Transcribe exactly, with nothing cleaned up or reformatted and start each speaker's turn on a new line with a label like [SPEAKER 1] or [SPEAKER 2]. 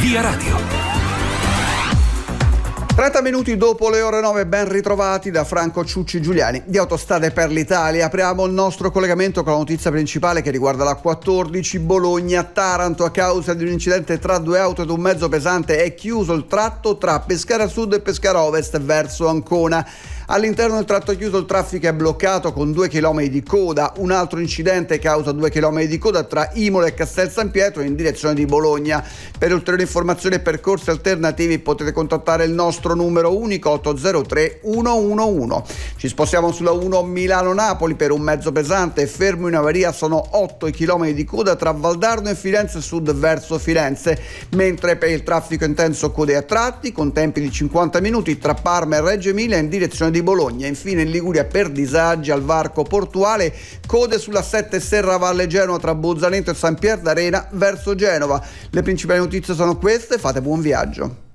[SPEAKER 1] Via Radio.
[SPEAKER 2] trenta minuti dopo le ore nove, ben ritrovati da Franco Ciucci Giuliani di Autostrade per l'Italia. Apriamo il nostro collegamento con la notizia principale che riguarda la quattordici Bologna-Taranto. A causa di un incidente tra due auto ed un mezzo pesante è chiuso il tratto tra Pescara Sud e Pescara Ovest verso Ancona. All'interno del tratto chiuso il traffico è bloccato con due chilometri di coda. Un altro incidente causa due chilometri di coda tra Imola e Castel San Pietro in direzione di Bologna. Per ulteriori informazioni e percorsi alternativi potete contattare il nostro numero unico otto zero tre uno uno uno. Ci spostiamo sulla uno Milano-Napoli per un mezzo pesante fermo in avaria. Sono otto i chilometri di coda tra Valdarno e Firenze Sud verso Firenze, mentre per il traffico intenso code a tratti con tempi di cinquanta minuti tra Parma e Reggio Emilia in direzione di Bologna. Infine in Liguria per disagi al varco portuale, code sulla sette Serravalle Genova tra Buzzaneto e San Pier d'Arena verso Genova. Le principali notizie sono queste, fate buon viaggio.